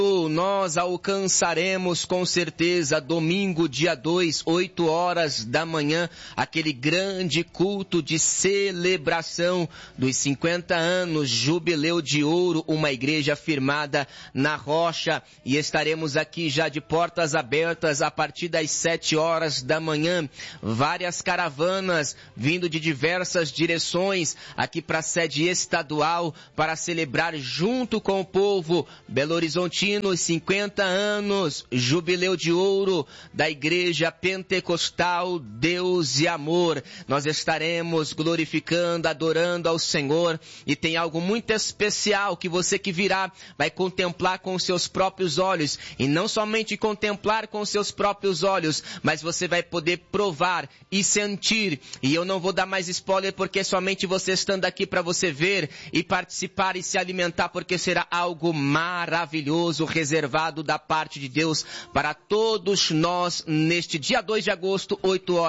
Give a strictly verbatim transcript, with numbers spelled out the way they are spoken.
Nós alcançaremos com certeza domingo, dia dois, oito horas da manhã, aquele grande culto de celebração dos cinquenta anos, jubileu de ouro, uma igreja firmada na rocha, e estaremos aqui já de portas abertas a partir das sete horas da manhã. Várias caravanas vindo de diversas direções aqui para a sede estadual para celebrar junto com o povo Belo Horizontino os cinquenta anos, jubileu de ouro da Igreja Pentecostal Deus e Amor. Nós estaremos glorificando, adorando ao Senhor, e tem algo muito especial que você que virá vai contemplar com seus próprios olhos, e não somente contemplar com seus próprios olhos, mas você vai poder provar e sentir. E eu não vou dar mais spoiler, porque somente você estando aqui para você ver e participar e se alimentar, porque será algo maravilhoso, reservado da parte de Deus para todos nós neste dia dois de agosto, oito horas.